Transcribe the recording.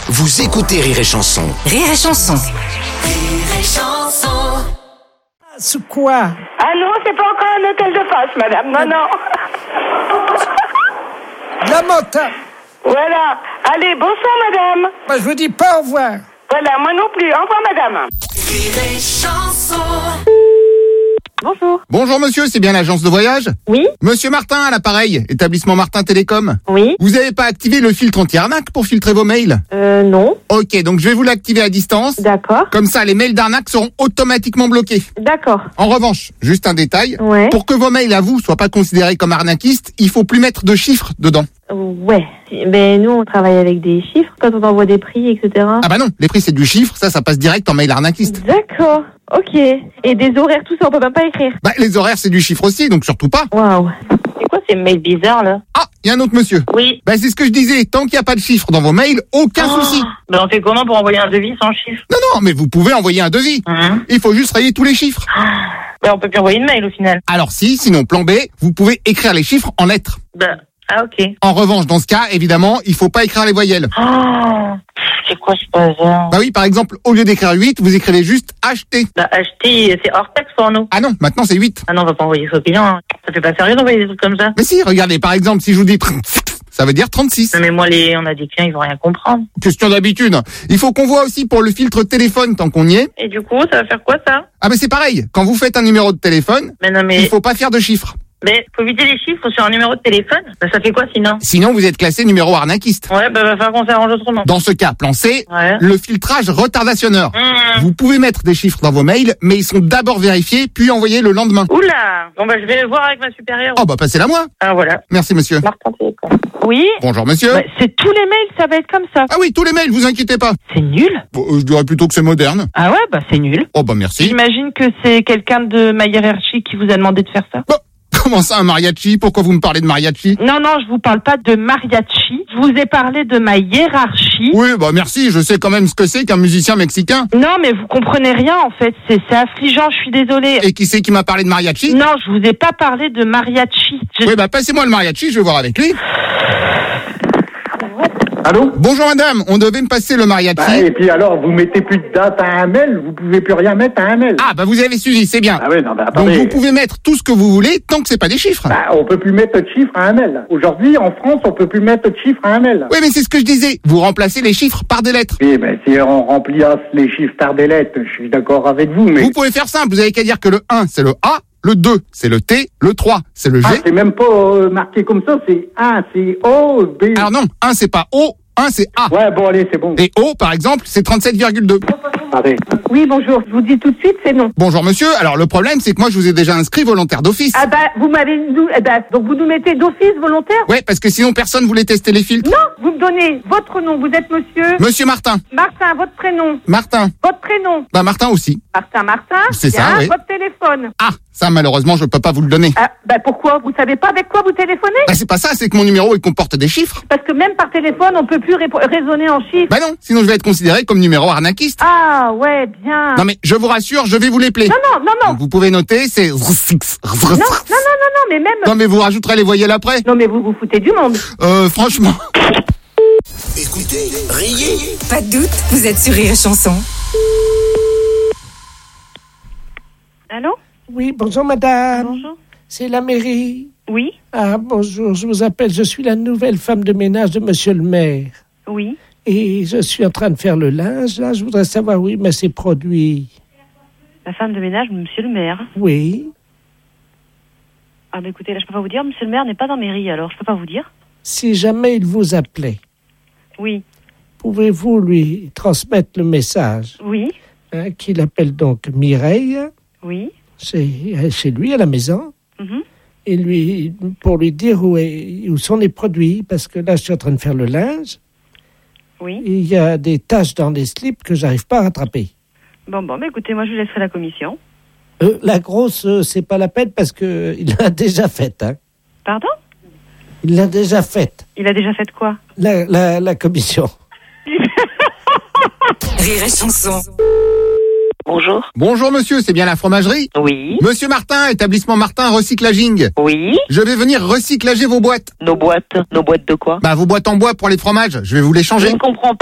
Vous écoutez Rire et Chanson. Rire et Chanson. Rire et Chanson. Sous quoi? Ah non, c'est pas encore un hôtel de face, madame. Non. De la motte. Voilà. Allez, bonsoir, madame. Bah, je vous dis pas au revoir. Voilà, moi non plus. Au revoir, madame. Rire et Chanson. Bonjour. Bonjour monsieur, c'est bien l'agence de voyage? Oui. Monsieur Martin à l'appareil, établissement Martin Télécom. Oui. Vous n'avez pas activé le filtre anti-arnaque pour filtrer vos mails? Non. Ok, donc je vais vous l'activer à distance. D'accord. Comme ça, les mails d'arnaque seront automatiquement bloqués. D'accord. En revanche, juste un détail. Ouais. Pour que vos mails à vous soient pas considérés comme arnaquistes, il faut plus mettre de chiffres dedans. Ouais. Mais nous, on travaille avec des chiffres quand on envoie des prix, etc. Ah bah non, les prix c'est du chiffre, ça passe direct en mail arnaquiste. D'accord. Ok. Et des horaires, tout ça, on peut même pas écrire. Bah les horaires c'est du chiffre aussi, donc surtout pas. Waouh. C'est quoi ces mails bizarres, là? Ah, il y a un autre monsieur. Oui. Bah c'est ce que je disais, tant qu'il n'y a pas de chiffres dans vos mails, aucun souci. Mais on fait comment pour envoyer un devis sans chiffres? Non, mais vous pouvez envoyer un devis. Il faut juste rayer tous les chiffres. Mais on peut plus envoyer de mail, au final. Alors si, sinon plan B, vous pouvez écrire les chiffres en lettres. Ah, ok. En revanche, dans ce cas, évidemment, il faut pas écrire les voyelles. Oh, c'est quoi ce bazar? Bah oui, par exemple, au lieu d'écrire 8, vous écrivez juste acheter. Bah, acheter, c'est hors taxe pour nous. Ah non, maintenant c'est 8. Ah non, on va pas envoyer ça au client. Hein. Ça fait pas sérieux d'envoyer des trucs comme ça. Mais si, regardez, par exemple, si je vous dis ça veut dire 36. Non, mais moi, on a des clients, ils vont rien comprendre. Question d'habitude. Il faut qu'on voit aussi pour le filtre téléphone tant qu'on y est. Et du coup, ça va faire quoi, ça? Ah mais c'est pareil, quand vous faites un numéro de téléphone, Mais non, mais... il faut pas faire de chiffres. Mais faut vider les chiffres sur un numéro de téléphone. Bah, ça fait quoi, sinon? Sinon, vous êtes classé numéro arnaquiste. Ouais, bah, va falloir qu'on s'arrange autrement. Dans ce cas, plan C, Ouais. le filtrage retardationneur. Vous pouvez mettre des chiffres dans vos mails, mais ils sont d'abord vérifiés, puis envoyés le lendemain. Oula! Bon, bah, je vais voir avec ma supérieure. Oh bah passez-la moi. Ah, voilà. Merci monsieur. Martin Télécom. Oui? Bonjour monsieur. Ouais, c'est tous les mails, ça va être comme ça. Ah oui, tous les mails, vous inquiétez pas. C'est nul. Bon, je dirais plutôt que c'est moderne. Ah ouais, bah, c'est nul. Oh bah merci. J'imagine que c'est quelqu'un de ma hiérarchie qui vous a demandé de faire ça. Bon, comment ça un mariachi? Pourquoi vous me parlez de mariachi? Non, je vous parle pas de mariachi. Je vous ai parlé de ma hiérarchie. Oui, bah merci, je sais quand même ce que c'est qu'un musicien mexicain. Non, mais vous comprenez rien, en fait. C'est affligeant, je suis désolée. Et qui c'est qui m'a parlé de mariachi? Non, je vous ai pas parlé de mariachi. Oui, bah passez-moi le mariachi, je vais voir avec lui. Allô? Bonjour madame, on devait me passer le mariachi. Et puis alors, vous mettez plus de date à un mail, vous pouvez plus rien mettre à un mail. Ah bah vous avez suivi, c'est bien. Ah oui, non, mais Donc attendez. vous pouvez mettre tout ce que vous voulez tant que c'est pas des chiffres. On peut plus mettre de chiffres à un mail. Aujourd'hui, en France, on peut plus mettre de chiffres à un mail. Oui, mais c'est ce que je disais. Vous remplacez les chiffres par des lettres. Oui, mais si on remplit les chiffres par des lettres, je suis d'accord avec vous, mais... Vous pouvez faire simple, vous avez qu'à dire que le 1 c'est le A, le 2 c'est le T, le 3 c'est le G. Ah, c'est même pas marqué comme ça, c'est A, c'est O, B... Alors non, 1 c'est pas O, 1 c'est A. Ouais, bon, allez, c'est bon. Et O par exemple c'est 37,2. Attendez. Oui, bonjour. Je vous dis tout de suite, c'est non. Bonjour monsieur, alors le problème c'est que moi je vous ai déjà inscrit volontaire d'office. Ah bah, vous m'avez... donc vous nous mettez d'office volontaire? Ouais, parce que sinon personne voulait tester les filtres. Non, vous me donnez votre nom. Vous êtes monsieur... Monsieur Martin. Martin, votre prénom. Martin. Votre prénom. Bah Martin aussi. Martin. C'est ça, Bien, oui. votre téléphone. Ah, ça malheureusement je peux pas vous le donner. Ah, bah pourquoi? Vous savez pas avec quoi vous téléphonez? Bah c'est pas ça, c'est que mon numéro il comporte des chiffres. Parce que même par téléphone, on peut plus raisonner en chiffres. Bah non, sinon je vais être considéré comme numéro arnaquiste. Ah, ouais, bien. Non mais je vous rassure, je vais vous l'épeler. Non. Donc vous pouvez noter, c'est... Non, mais même... Non mais vous rajouterez les voyelles après. Non, mais vous vous foutez du monde. Franchement... Écoutez, riez. Pas de doute, vous êtes sur Rire et Chanson. Allô? Oui, bonjour madame. Bonjour. C'est la mairie. Oui, Ah, bonjour, je vous appelle, je suis la nouvelle femme de ménage de monsieur le maire. oui. Et je suis en train de faire le linge, là, je voudrais savoir où il met ses produits. La femme de ménage, monsieur le maire. Oui. Ah bah écoutez, là je peux pas vous dire, monsieur le maire n'est pas dans mairie, alors je peux pas vous dire. Si jamais il vous appelait, Oui, pouvez-vous lui transmettre le message oui, qu'il appelle donc Mireille, oui. c'est chez lui à la maison, Mhm. et pour lui dire où sont les produits, parce que là je suis en train de faire le linge, Oui. et il y a des taches dans les slips que j'arrive pas à rattraper. Bon, bah écoutez, moi je lui laisserai la commission. La grosse, c'est pas la peine parce que il l'a déjà faite. Hein. Pardon? Il l'a déjà faite. Il a déjà fait quoi? La commission. Rire et Chanson. Bonjour. Bonjour monsieur, c'est bien la fromagerie? Oui. Monsieur Martin, établissement Martin Recyclaging. Oui. Je vais venir recyclager vos boîtes. Nos boîtes de quoi? Bah vos boîtes en bois pour les fromages, je vais vous les changer. Je ne comprends pas.